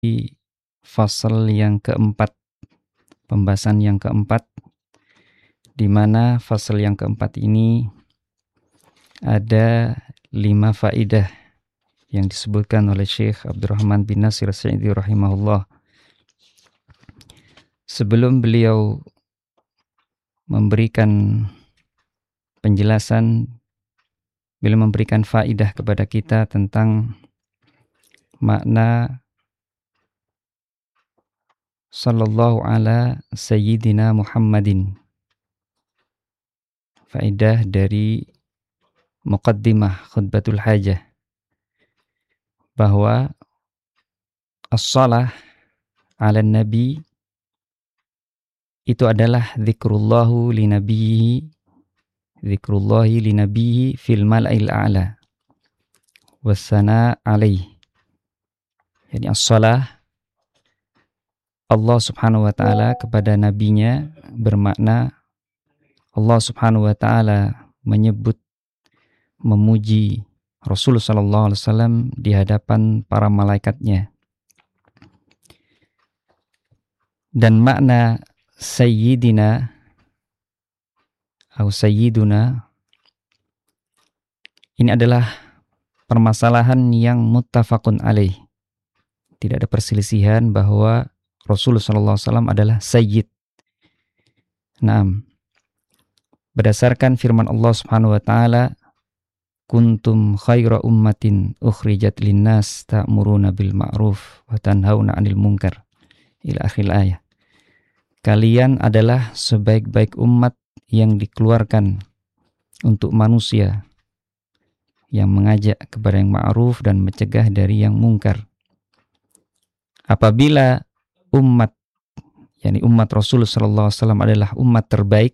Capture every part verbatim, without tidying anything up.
Di fasal yang keempat, pembahasan yang keempat, di mana fasal yang keempat ini ada lima faidah yang disebutkan oleh Syekh Abdurrahman bin Nasir As-Sa'idi rahimahullah. Sebelum beliau memberikan penjelasan, beliau memberikan faidah kepada kita tentang makna sallallahu ala sayyidina Muhammadin. Faidah dari muqaddimah khutbatul hajah, bahwa as-salah ala nabi itu adalah zikrullahu li nabiyhi zikrullahi li nabiyhi fil mala'il a'la wassana alaih. Jadi as-salah Allah subhanahu wa ta'ala kepada nabinya bermakna Allah subhanahu wa ta'ala menyebut, memuji Rasul sallallahu alaihi wasallam di hadapan para malaikatnya. Dan makna sayyidina atau sayyiduna ini adalah permasalahan yang muttafaqun alaih. Tidak ada perselisihan bahwa Rasul sallallahu alaihi wasallam adalah sayyid. Naam. Berdasarkan firman Allah Subhanahu wa taala, kuntum khaira ummatin ukhrijat linnas ta'muruna bil ma'ruf wa tanhauna 'anil munkar. Ila akhir ayat. Kalian adalah sebaik-baik umat yang dikeluarkan untuk manusia, yang mengajak kepada yang ma'ruf dan mencegah dari yang mungkar. Apabila umat, yakni umat Rasul sallallahu alaihi wasallam adalah umat terbaik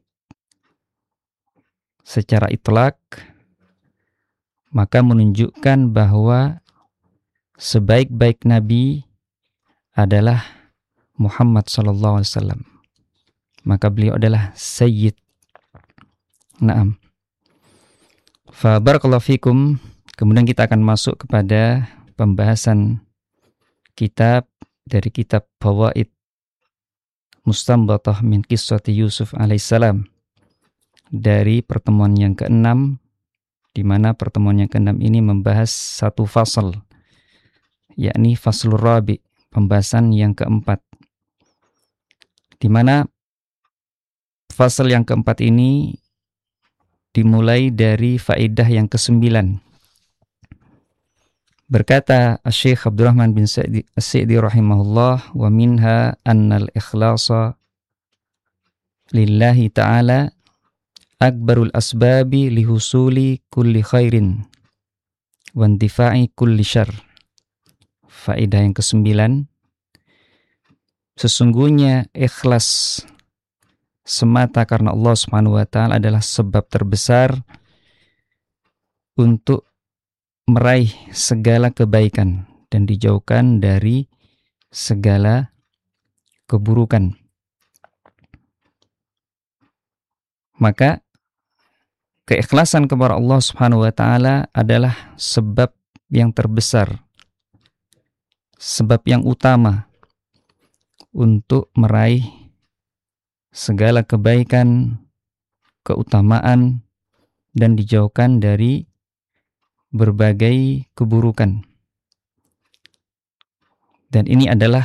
secara itlak, maka menunjukkan bahwa sebaik-baik nabi adalah Muhammad sallallahu alaihi wasallam. Maka beliau adalah sayyid. Naam. Fa barakallahu fikum. Kemudian kita akan masuk kepada pembahasan kitab dari kitab Fawaid Mustanbatah min Qissati Yusuf alaihissalam, dari pertemuan yang keenam, di mana pertemuan yang keenam ini membahas satu fasal, yakni faslur rabi, pembahasan yang keempat, di mana fasal yang keempat ini dimulai dari faedah yang kesembilan. Berkata Syekh Abdurrahman bin As-Sa'idi rahimahullah, wa minha annal ikhlasa lillahi ta'ala akbarul asbabi lihusuli kulli khairin wa intifa'i kulli syarr. Faedah yang kesembilan, sesungguhnya ikhlas semata karena Allah Subhanahu wa taala adalah sebab terbesar untuk meraih segala kebaikan dan dijauhkan dari segala keburukan. Maka keikhlasan kepada Allah Subhanahu wa taala adalah sebab yang terbesar, sebab yang utama untuk meraih segala kebaikan, keutamaan, dan dijauhkan dari berbagai keburukan. Dan ini adalah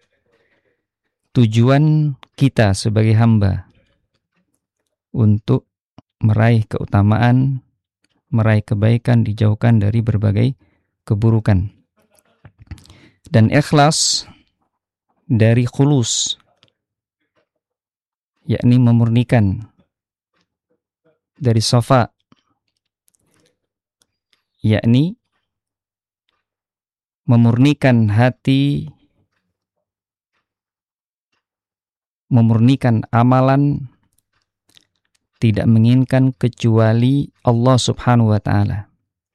tujuan kita sebagai hamba, untuk meraih keutamaan, meraih kebaikan, dijauhkan dari berbagai keburukan. Dan ikhlas dari khulus, yakni memurnikan, dari safa, yakni memurnikan hati, memurnikan amalan, tidak menginginkan kecuali Allah Subhanahu wa taala.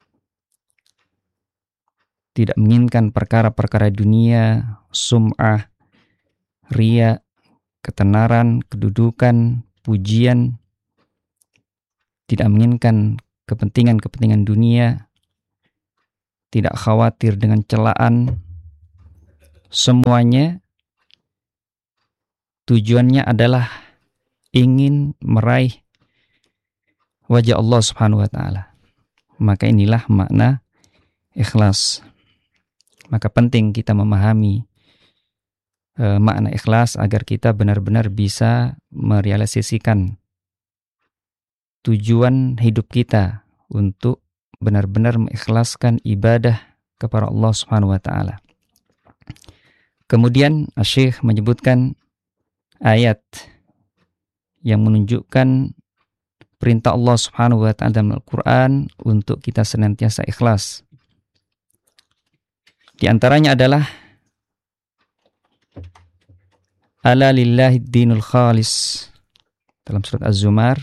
Tidak menginginkan perkara-perkara dunia, sum'ah, riya, ketenaran, kedudukan, pujian. Tidak menginginkan kepentingan-kepentingan dunia. Tidak khawatir dengan celaan, semuanya tujuannya adalah ingin meraih wajah Allah Subhanahu wa taala. Maka inilah makna ikhlas. Maka penting kita memahami e, makna ikhlas agar kita benar-benar bisa merealisasikan tujuan hidup kita untuk benar-benar mengikhlaskan ibadah kepada Allah Subhanahu wa taala. Kemudian Asy-Syaikh menyebutkan ayat yang menunjukkan perintah Allah Subhanahu wa taala dalam Al-Qur'an untuk kita senantiasa ikhlas. Di antaranya adalah ala lillahi dinul khalis dalam surat Az-Zumar.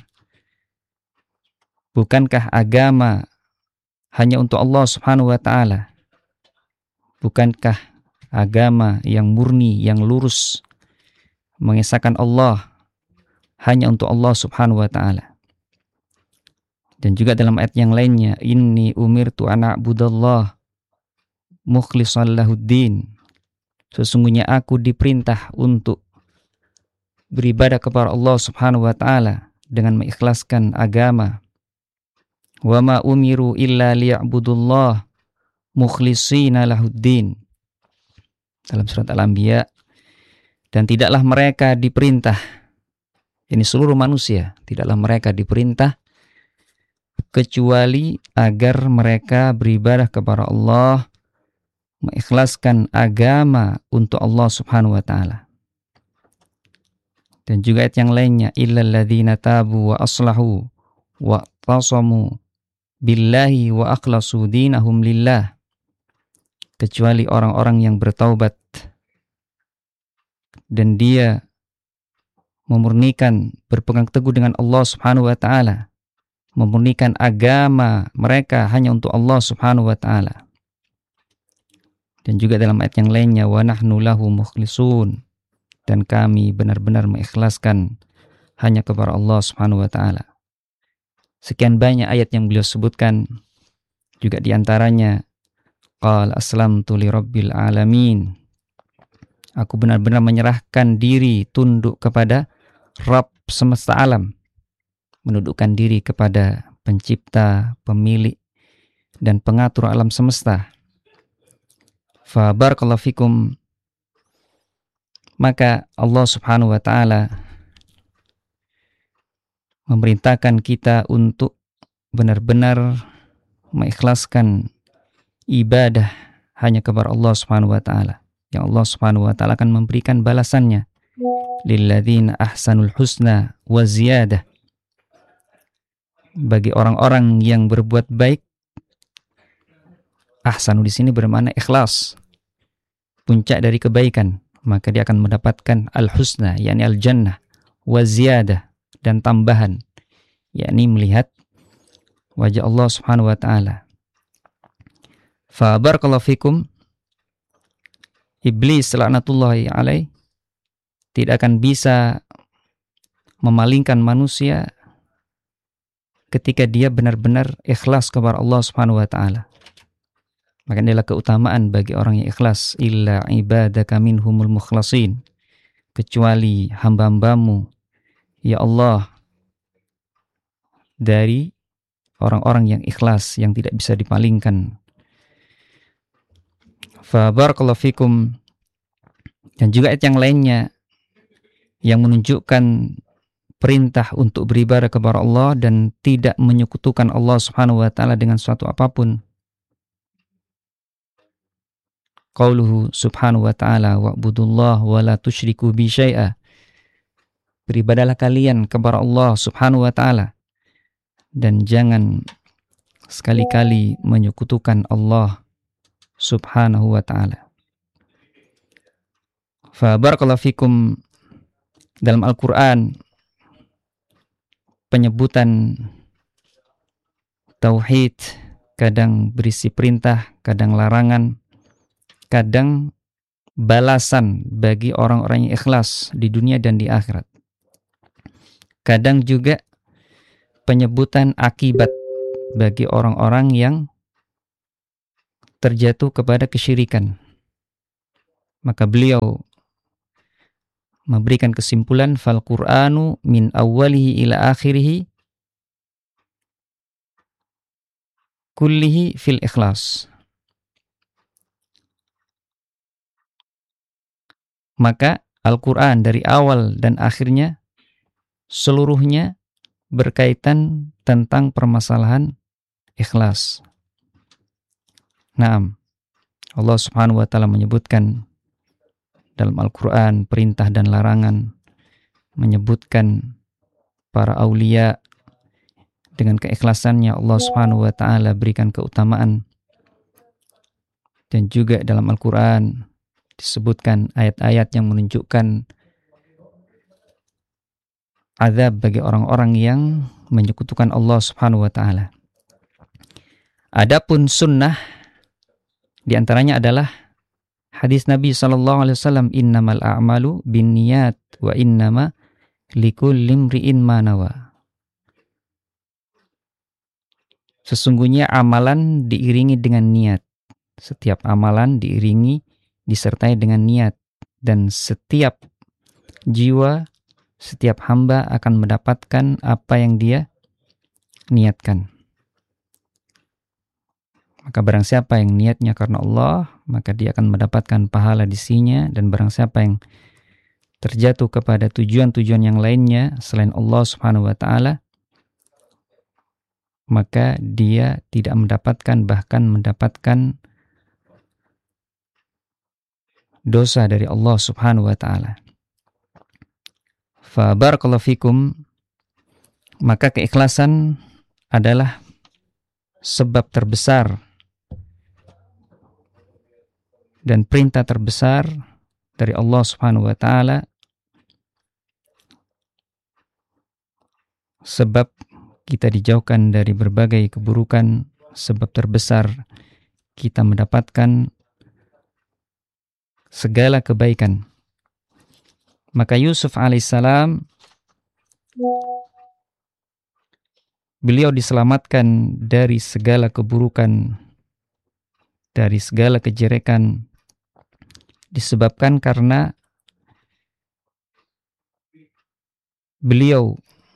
Bukankah agama hanya untuk Allah Subhanahu wa taala? Bukankah agama yang murni, yang lurus, mengesahkan Allah hanya untuk Allah Subhanahu wa taala? Dan juga dalam ayat yang lainnya, inni umirtu an a'budallah mukhlishan lahuddin. Sesungguhnya aku diperintah untuk beribadah kepada Allah Subhanahu wa taala dengan mengikhlaskan agama. Wa ma umiru illa liya'budullah mukhlishina lahuddin. Dalam surat Al-Anbiya, dan tidaklah mereka diperintah, ini seluruh manusia, tidaklah mereka diperintah kecuali agar mereka beribadah kepada Allah, mengikhlaskan agama untuk Allah Subhanahu wa taala. Dan juga ayat yang lainnya, illal ladzina tabu wa aslahu wa tasamu billahi wa akhlasu dinahum lillah. Kecuali orang-orang yang bertaubat dan dia memurnikan, berpegang teguh dengan Allah Subhanahu wa taala, memurnikan agama mereka hanya untuk Allah Subhanahu wa taala. Dan juga dalam ayat yang lainnya, wa nahnu lahu mukhlisun, dan kami benar-benar mengikhlaskan hanya kepada Allah Subhanahu wa taala. Sekian banyak ayat yang beliau sebutkan, juga diantaranya qala aslamtu li rabbil alamin. Aku benar-benar menyerahkan diri, tunduk kepada Rabb semesta alam, menundukkan diri kepada pencipta, pemilik dan pengatur alam semesta. Fa barakallahu fikum. Maka Allah Subhanahu wa taala memerintahkan kita untuk benar-benar mengikhlaskan ibadah hanya kepada Allah Subhanahu wa taala, yang Allah Subhanahu wa taala akan memberikan balasannya. Lilladzina ahsanul husna wa ziyadah. Bagi orang-orang yang berbuat baik, ahsanu di sini bermakna ikhlas, puncak dari kebaikan, maka dia akan mendapatkan al-husna, yakni al-jannah, wa ziyadah, dan tambahan, yakni melihat wajah Allah Subhanahu wa taala. Fa barakallahu fikum. Iblis laknatullahi alaih tidak akan bisa memalingkan manusia ketika dia benar-benar ikhlas kepada Allah Subhanahu wa taala. Maka inilah keutamaan bagi orang yang ikhlas, illa ibadaka minhumul mukhlasin, kecuali hamba-hambamu ya Allah dari orang-orang yang ikhlas, yang tidak bisa dipalingkan. Fa barakallahu fikum. Dan juga ayat yang lainnya yang menunjukkan perintah untuk beribadah kepada Allah dan tidak menyekutukan Allah Subhanahu wa taala dengan suatu apapun. Qauluhu subhanahu wa ta'ala wa'budullah wa la tusyriku bi syai'a. Beribadahlah kalian kepada Allah Subhanahu wa taala dan jangan sekali-kali menyekutukan Allah Subhanahu wa taala. Fa barakallahu fikum. Dalam Al-Qur'an penyebutan tauhid kadang berisi perintah, kadang larangan, kadang balasan bagi orang-orang yang ikhlas di dunia dan di akhirat. Kadang juga penyebutan akibat bagi orang-orang yang terjatuh kepada kesyirikan. Maka beliau memberikan kesimpulan fal Qur'anu min awwalihi ila akhirih kullihi fil ikhlas. Maka Al-Qur'an dari awal dan akhirnya seluruhnya berkaitan tentang permasalahan ikhlas. Naam. Allah Subhanahu wa taala menyebutkan dalam Al-Qur'an perintah dan larangan, menyebutkan para aulia dengan keikhlasannya Allah Subhanahu wa taala berikan keutamaan. Dan juga dalam Al-Qur'an disebutkan ayat-ayat yang menunjukkan azab bagi orang-orang yang menyekutukan Allah Subhanahu wa taala. Adapun sunnah di antaranya adalah hadis Nabi sallallahu alaihi wasallam, innamal a'malu binniyat wa innama likulli imri'in ma nawa. Sesungguhnya amalan diiringi dengan niat. Setiap amalan diiringi disertai dengan niat, dan setiap jiwa, setiap hamba akan mendapatkan apa yang dia niatkan. Maka barang siapa yang niatnya karena Allah, maka dia akan mendapatkan pahala di sisinya, dan barang siapa yang terjatuh kepada tujuan-tujuan yang lainnya selain Allah Subhanahu wa taala, maka dia tidak mendapatkan, bahkan mendapatkan dosa dari Allah Subhanahu wa taala. Fa barakallahu fikum, maka keikhlasan adalah sebab terbesar dan perintah terbesar dari Allah Subhanahu wa taala, sebab kita dijauhkan dari berbagai keburukan, sebab terbesar kita mendapatkan segala kebaikan. Maka Yusuf alaihissalam, beliau diselamatkan dari segala keburukan, dari segala kejelekan, disebabkan karena beliau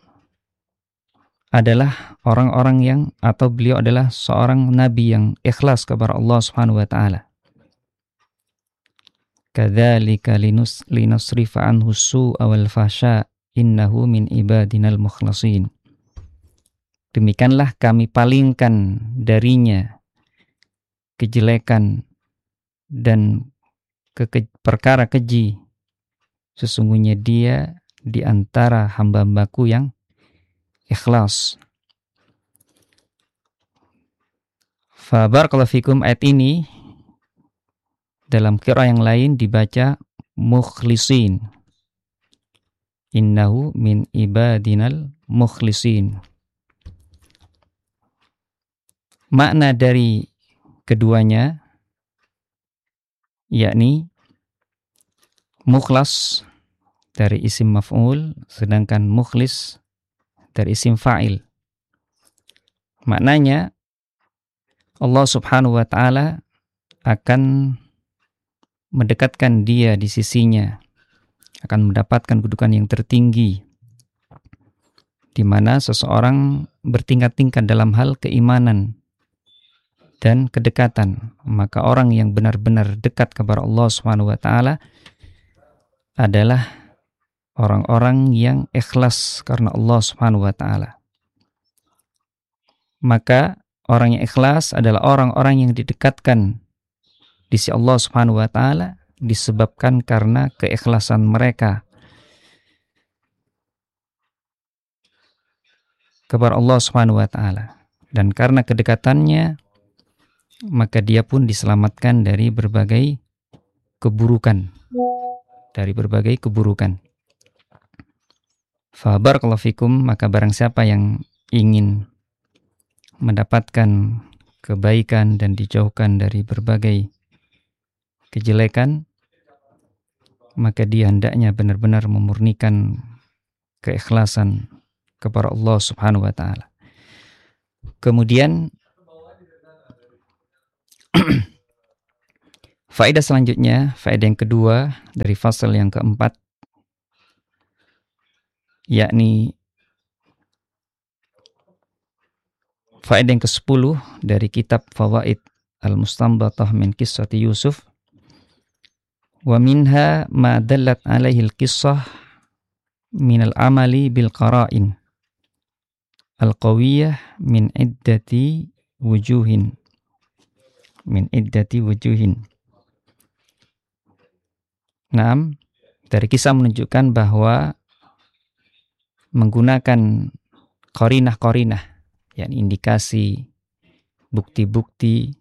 adalah orang-orang yang, atau beliau adalah seorang nabi yang ikhlas kepada Allah Subhanahu wa taala. Kadzalika linus linusrifa anhu su'a wal fahsya innahu min ibadinal mukhlasin. Demikianlah kami palingkan darinya kejelekan dan ke perkara keji. Sesungguhnya dia di antara hamba-hambaku yang ikhlas. Fa barakallahu fikum, ayat ini dalam qiraah yang lain dibaca mukhlisin. Innahu min ibadinal mukhlisin. Makna dari keduanya yakni mukhlas dari isim maf'ul, sedangkan mukhlis dari isim fa'il. Maknanya Allah Subhanahu wa taala akan mendekatkan dia di sisinya, akan mendapatkan kedudukan yang tertinggi, di mana seseorang bertingkat-tingkat dalam hal keimanan dan kedekatan. Maka orang yang benar-benar dekat kepada Allah Subhanahu wa taala adalah orang-orang yang ikhlas karena Allah Subhanahu wa taala. Maka orang yang ikhlas adalah orang-orang yang didekatkan di sisi Allah Subhanahu wa taala disebabkan karena keikhlasan mereka kepada Allah Subhanahu wa taala, dan karena kedekatannya maka dia pun diselamatkan dari berbagai keburukan, dari berbagai keburukan. Fa barakallahu fikum, maka barang siapa yang ingin mendapatkan kebaikan dan dijauhkan dari berbagai kejelekan, maka dia hendaknya benar-benar memurnikan keikhlasan kepada Allah Subhanahu wa taala. Kemudian Faedah selanjutnya, faedah yang kedua dari fasal yang keempat, yakni faedah yang kesepuluh dari kitab Fawaid Al-Mustanbatah min Qissati Yusuf. Wa minha ma dallat alaihi al-qissah min al-amali bil qara'in al-qawiyah min iddati wujuhin. Min iddati wujuhin. Naam, dari kisah menunjukkan bahwa menggunakan qarinah-qarinah, yakni indikasi, bukti-bukti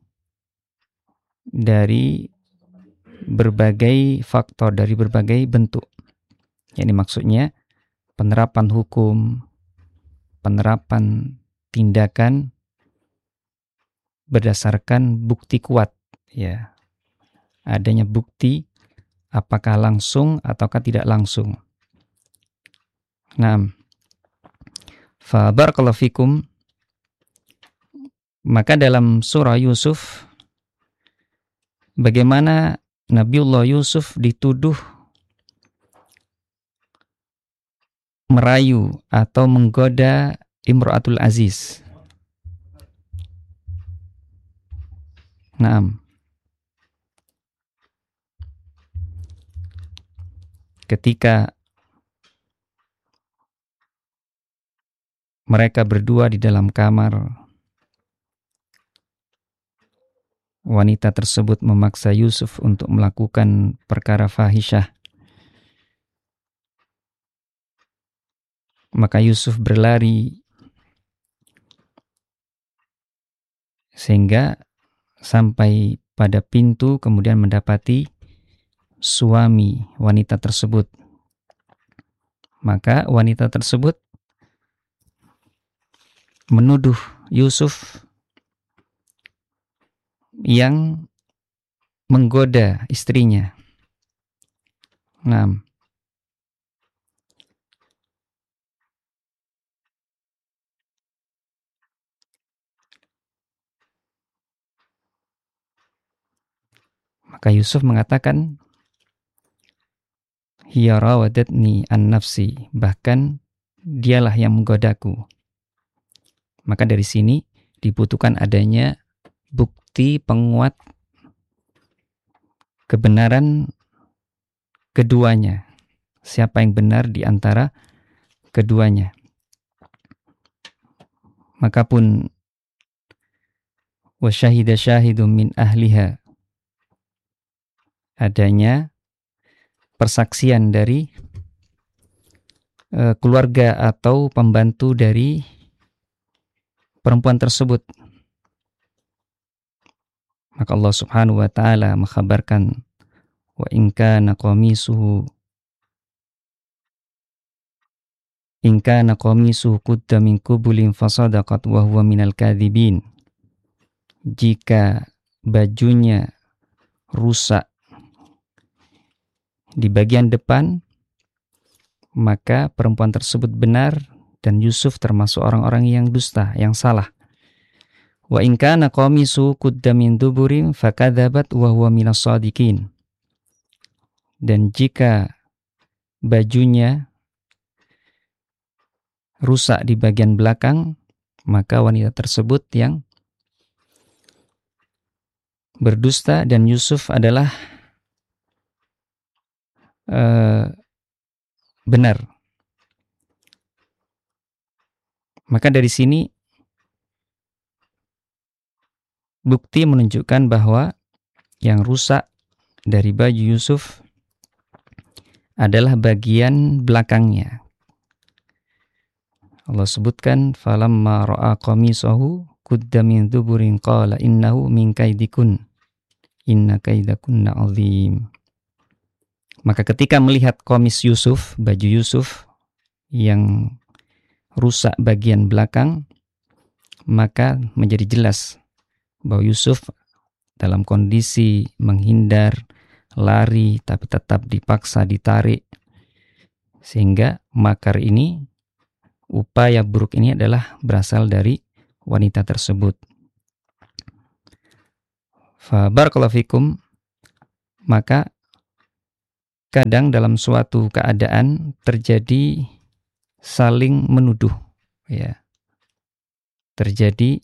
dari berbagai faktor, dari berbagai bentuk. Yakni maksudnya penerapan hukum, penerapan tindakan berdasarkan bukti kuat, ya. Adanya bukti apakah langsung ataukah tidak langsung. Nah, fa barakallahu fikum, maka dalam surah Yusuf bagaimana Nabiullah Yusuf dituduh merayu atau menggoda Imra'atul Aziz. Naam. Ketika mereka berdua di dalam kamar, wanita tersebut memaksa Yusuf untuk melakukan perkara fahisyah. Maka Yusuf berlari sehingga sampai pada pintu, kemudian mendapati suami wanita tersebut. Maka wanita tersebut menuduh Yusuf yang menggoda istrinya. Nah, maka Yusuf mengatakan, hiya rawadatni an nafsi, bahkan dialah yang menggodaku. Maka dari sini dibutuhkan adanya bukti penguat kebenaran keduanya. Siapa yang benar di antara keduanya. Maka pun wa syahida syahidun min ahliha, adanya persaksian dari uh, keluarga atau pembantu dari perempuan tersebut. Maka Allah Subhanahu wa taala mengkhabarkan, wa in kana qamisuhu in kana qamisuhu qudda min qubulin fasadaqat wa huwa minal kadhibin. Jika bajunya rusak di bagian depan, maka perempuan tersebut benar dan Yusuf termasuk orang-orang yang dusta, yang salah. Wa in kana qamisu qudda min duburin fakadzabat wa huwa minas shadiqin. Dan jika bajunya rusak di bagian belakang, maka wanita tersebut yang berdusta dan Yusuf adalah uh, benar. Maka dari sini bukti menunjukkan bahwa yang rusak dari baju Yusuf adalah bagian belakangnya. Allah sebutkan, falamma ra'a qamisahu qudda min duburin qala innahu min kaidikun inna kaidakunna azim. Maka ketika melihat qamis Yusuf, baju Yusuf yang rusak bagian belakang, maka menjadi jelas bahwa Yusuf dalam kondisi menghindar, lari, tapi tetap dipaksa ditarik. Sehingga makar ini, upaya buruk ini adalah berasal dari wanita tersebut. Fa barakallahu fikum, maka kadang dalam suatu keadaan terjadi saling menuduh, ya. Terjadi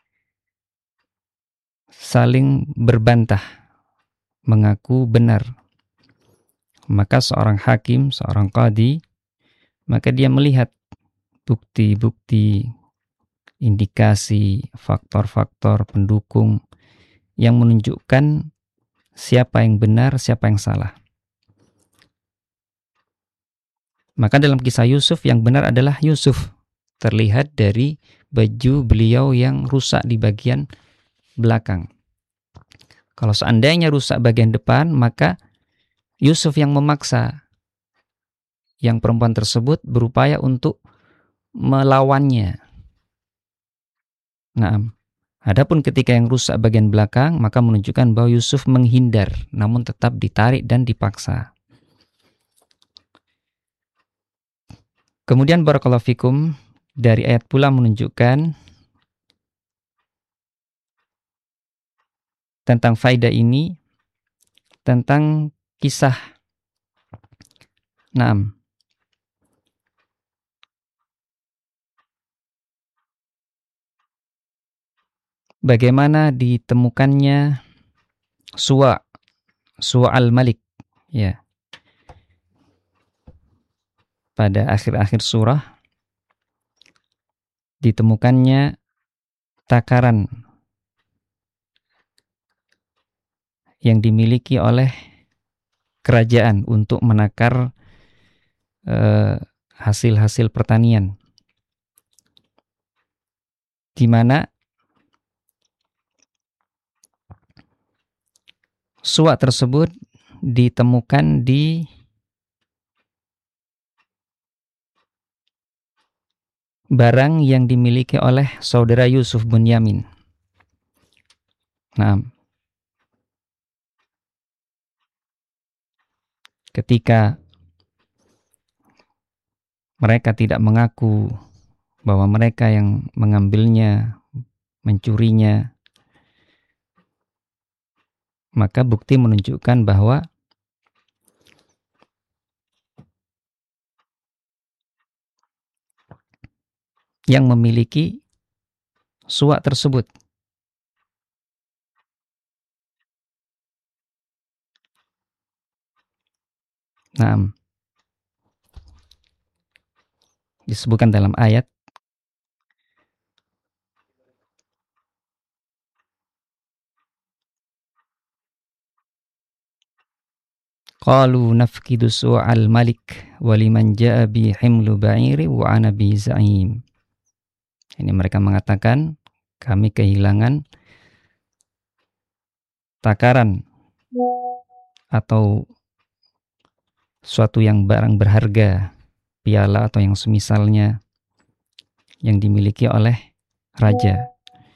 saling berbantah, mengaku benar. Maka seorang hakim, seorang qadhi, maka dia melihat bukti-bukti, indikasi, faktor-faktor pendukung yang menunjukkan siapa yang benar, siapa yang salah. Maka dalam kisah Yusuf, yang benar adalah Yusuf. Terlihat dari baju beliau yang rusak di bagian belakang. Kalau seandainya rusak bagian depan, maka Yusuf yang memaksa yang perempuan tersebut berupaya untuk melawannya. Nah, adapun ketika yang rusak bagian belakang, maka menunjukkan bahwa Yusuf menghindar, namun tetap ditarik dan dipaksa. Kemudian barakallahu fikum, dari ayat pula menunjukkan tentang faedah ini, tentang kisah Naam. Bagaimana ditemukannya Suwa, Suwa al-Malik, ya. Pada akhir-akhir surah ditemukannya takaran yang dimiliki oleh kerajaan untuk menakar eh, hasil-hasil pertanian, di mana suwa tersebut ditemukan di barang yang dimiliki oleh saudara Yusuf Bunyamin. Nah, ketika mereka tidak mengaku bahwa mereka yang mengambilnya, mencurinya, maka bukti menunjukkan bahwa yang memiliki suwa tersebut. Nah, disebutkan dalam ayat qalu nafkidu su'al malik waliman ja'a bi himlu ba'iri wa ana bi za'im. Ini mereka mengatakan kami kehilangan takaran atau suatu yang barang berharga, piala atau yang semisalnya yang dimiliki oleh raja.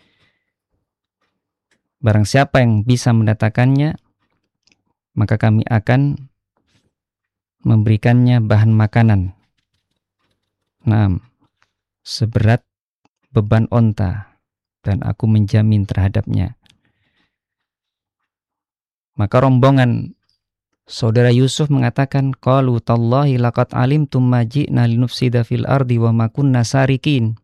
Barang siapa yang bisa mendatangkannya, maka kami akan memberikannya bahan makanan. Nah, seberat beban onta, dan aku menjamin terhadapnya. Maka rombongan saudara Yusuf mengatakan, qalu tallahi laqad alimtum ma ji'na linufsida fil ardi wa ma kunna sarikin.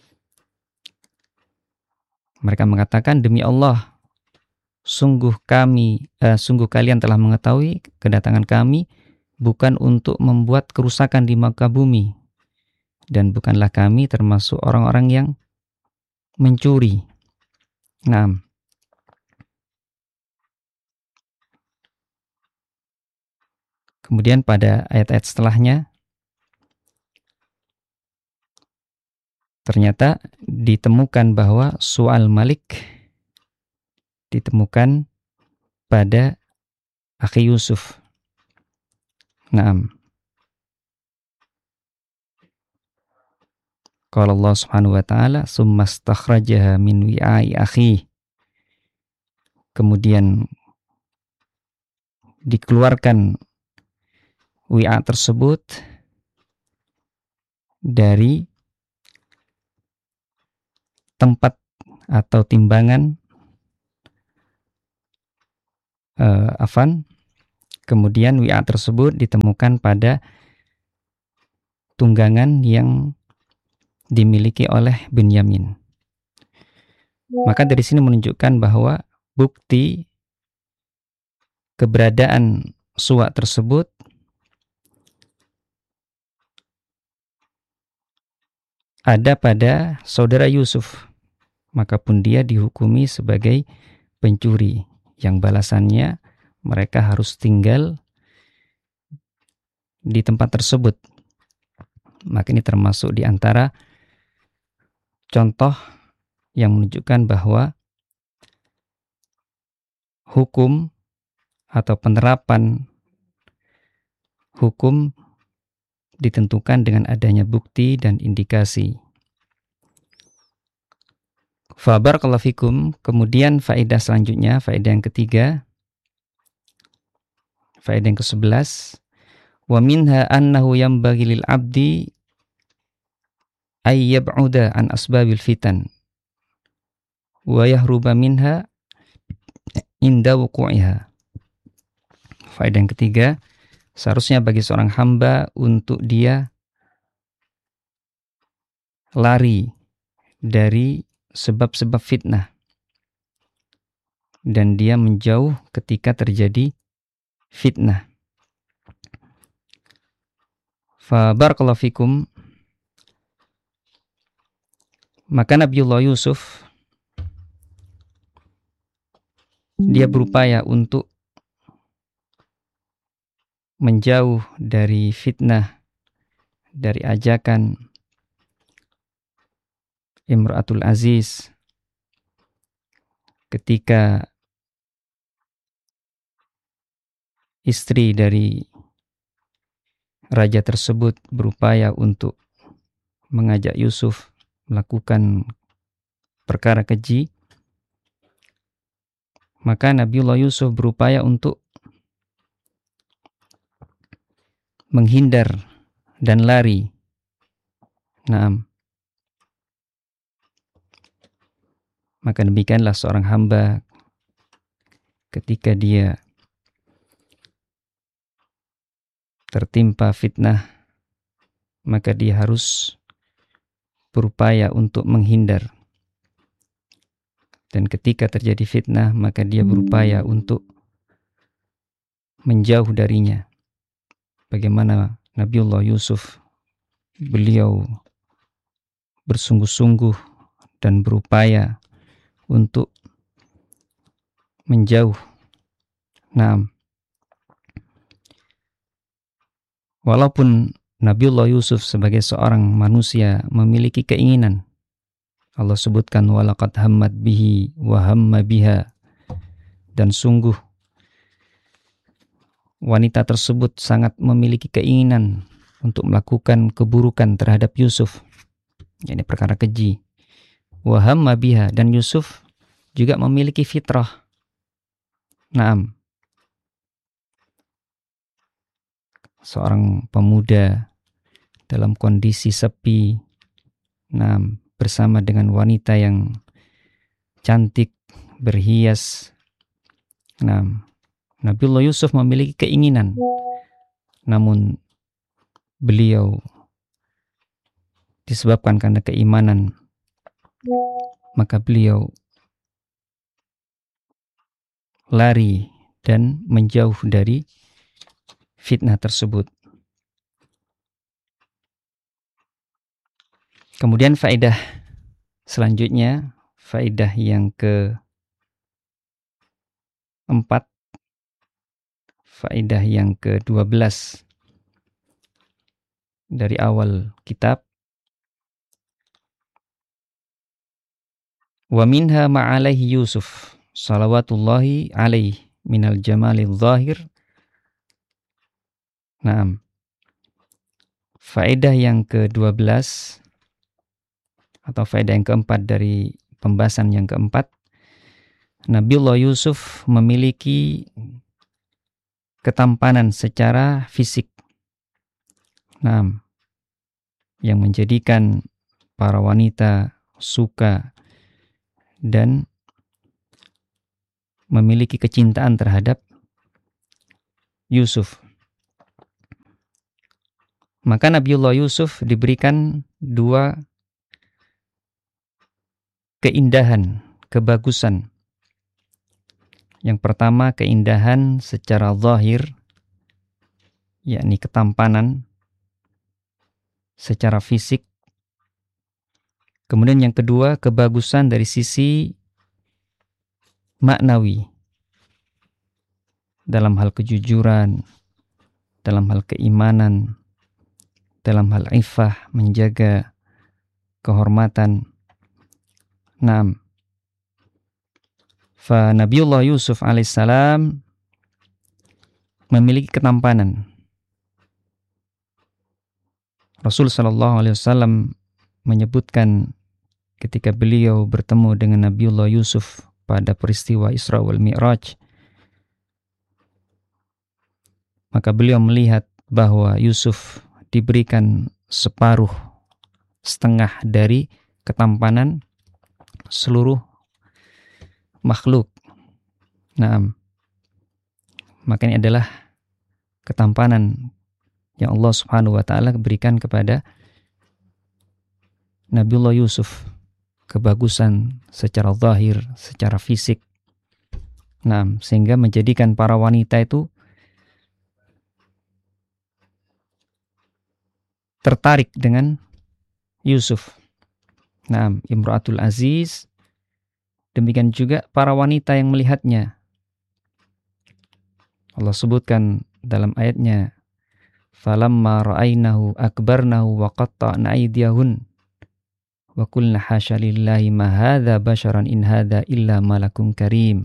Mereka mengatakan, demi Allah, sungguh kami, eh, sungguh kalian telah mengetahui kedatangan kami bukan untuk membuat kerusakan di muka bumi, dan bukanlah kami termasuk orang-orang yang mencuri. Nah, kemudian pada ayat-ayat setelahnya ternyata ditemukan bahwa Su'al Malik ditemukan pada akhi Yusuf. Naam. Qala Allah Subhanahu wa taala, "Tsumma stakhrajaha min wi'ai akhi." Kemudian dikeluarkan wi'a tersebut dari tempat atau timbangan uh, afan Kemudian wi'a tersebut ditemukan pada tunggangan yang dimiliki oleh Binyamin. Maka dari sini menunjukkan bahwa bukti keberadaan suwa tersebut ada pada saudara Yusuf. Maka pun dia dihukumi sebagai pencuri yang balasannya mereka harus tinggal di tempat tersebut. Maka ini termasuk di antara contoh yang menunjukkan bahwa hukum atau penerapan hukum ditentukan dengan adanya bukti dan indikasi. Fa barakallahu fikum. Kemudian faedah selanjutnya, faedah yang ketiga, faedah yang kesebelas, wa minha annahu yanbaghi lil abdi ay yab'uda an asbabil fitan wa yahruba minha inda wuqu'iha. Faedah yang ketiga, seharusnya bagi seorang hamba untuk dia lari dari sebab-sebab fitnah dan dia menjauh ketika terjadi fitnah. Fa barakallahu fikum. Maka Nabiullah Yusuf dia berupaya untuk menjauh dari fitnah, dari ajakan Imra'atul Aziz ketika istri dari raja tersebut berupaya untuk mengajak Yusuf melakukan perkara keji. Maka Nabiullah Yusuf berupaya untuk menghindar dan lari. Naam. Maka demikianlah seorang hamba ketika dia tertimpa fitnah, maka dia harus berupaya untuk menghindar. Dan ketika terjadi fitnah, maka dia berupaya untuk menjauh darinya. Bagaimana Nabiullah Yusuf, beliau bersungguh-sungguh dan berupaya untuk menjauh. Nah, walaupun Nabiullah Yusuf sebagai seorang manusia memiliki keinginan, Allah sebutkan walaqad hammat bihi wa hamma biha, dan sungguh wanita tersebut sangat memiliki keinginan untuk melakukan keburukan terhadap Yusuf, ini perkara keji. Wa hamma biha, dan Yusuf juga memiliki fitrah. Naam. Seorang pemuda dalam kondisi sepi, naam, bersama dengan wanita yang cantik, berhias. Naam. Nabiullah Yusuf memiliki keinginan, namun beliau disebabkan karena keimanan, maka beliau lari dan menjauh dari fitnah tersebut. Kemudian faedah selanjutnya, faedah yang keempat, faedah yang kedua belas dari awal kitab. Wa minha ma'alaihi Yusuf salawatullahi alaihi minal jamalil zahir. Naam. Faedah yang kedua belas atau faedah yang keempat dari pembahasan yang keempat, Nabiullah Yusuf memiliki ketampanan secara fisik. Naam. Yang menjadikan para wanita suka dan memiliki kecintaan terhadap Yusuf. Maka Nabiullah Yusuf diberikan dua keindahan, kebagusan. Yang pertama keindahan secara zahir, yakni ketampanan secara fisik. Kemudian yang kedua kebagusan dari sisi maknawi, dalam hal kejujuran, dalam hal keimanan, dalam hal iffah, menjaga kehormatan. Naam. Fa Nabiullah Yusuf alaihissalam memiliki ketampanan. Rasul sallallahu alaihi wasallam menyebutkan ketika beliau bertemu dengan Nabiullah Yusuf pada peristiwa Isra wal Mi'raj, maka beliau melihat bahwa Yusuf diberikan separuh, setengah dari ketampanan seluruh makhluk. Nah, maka ini adalah ketampanan yang Allah Subhanahu wa taala berikan kepada Nabiullah Yusuf, kebagusan secara zahir, secara fisik. Nah, sehingga menjadikan para wanita itu tertarik dengan Yusuf. Nah, Imra'atul Aziz, demikian juga para wanita yang melihatnya. Allah sebutkan dalam ayatnya, falamma ra'ainahu akbarnahu wa qatta'na aydiyahun wa qulna hasya lillahi ma hadza basharan in hadza illa malakun karim.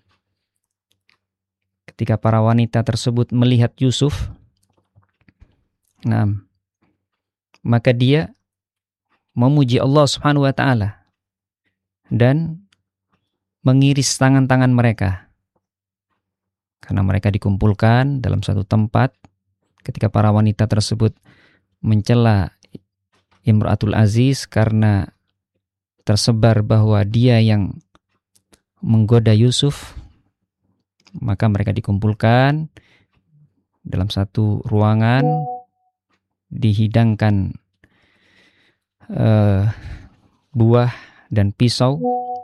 Ketika para wanita tersebut melihat Yusuf, nah, maka dia memuji Allah Subhanahu wa taala dan mengiris tangan-tangan mereka. Karena mereka dikumpulkan dalam satu tempat, ketika para wanita tersebut mencela Imra'atul Aziz karena tersebar bahwa dia yang menggoda Yusuf, maka mereka dikumpulkan dalam satu ruangan, dihidangkan uh, buah dan pisau,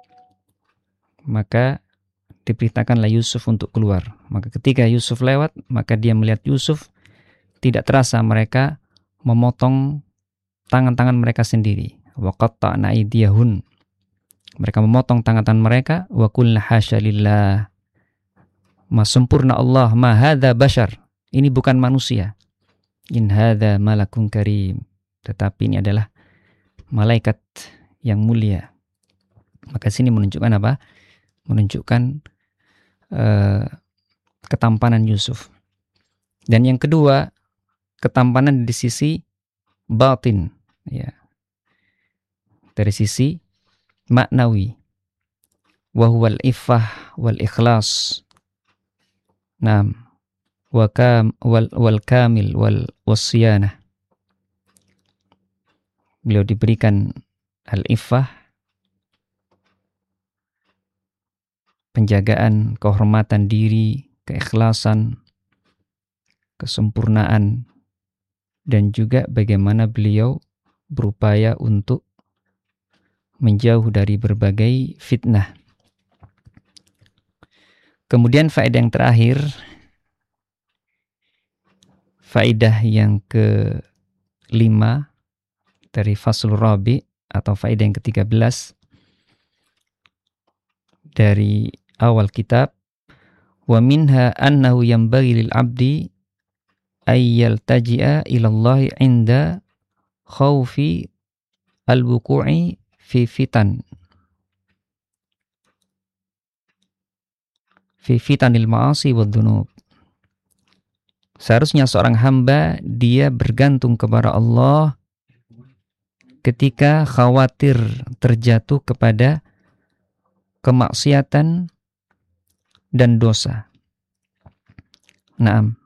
maka diperintahkanlah Yusuf untuk keluar. Maka ketika Yusuf lewat, maka dia melihat Yusuf, tidak terasa mereka memotong tangan-tangan mereka sendiri. Wa qatta'na aydiyahun. Mereka memotong tangan-tangan mereka. Wa qulna hasya lillah. Ma sempurna Allah, ma hadza bashar. Ini bukan manusia. In hadza malakun karim. Tetapi ini adalah malaikat yang mulia. Maka sini menunjukkan apa? Menunjukkan uh, ketampanan Yusuf. Dan yang kedua, ketampanan di sisi batin, ya, dari sisi maknawi. Wa huwal iffah wal ikhlas. Naam. Wa kam wal wal kamil wal wasyanah. Beliau diberikan al-iffah, penjagaan kehormatan diri, keikhlasan, kesempurnaan, dan juga bagaimana beliau berupaya untuk menjauh dari berbagai fitnah. Kemudian faedah yang terakhir, faedah yang kelima dari Faslur Rabi atau faedah yang ketiga belas dari awal kitab, wa minha annahu yanbaghi lil abdi ay yaltaji'a ila Allah 'inda khaufi al-wuqu'i fi fitan fi fitanil ma'asi wad dzunub. Seharusnya seorang hamba dia bergantung kepada Allah ketika khawatir terjatuh kepada kemaksiatan dan dosa. Naam.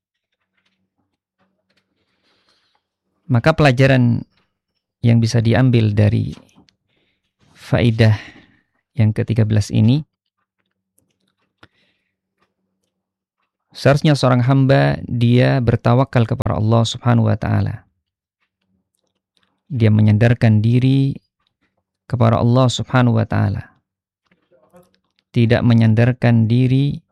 Maka pelajaran yang bisa diambil dari faedah yang ketiga belas ini, Seharusnya seorang hamba dia bertawakal kepada Allah Subhanahu wa taala. Dia menyandarkan diri kepada Allah Subhanahu wa taala. Tidak menyandarkan diri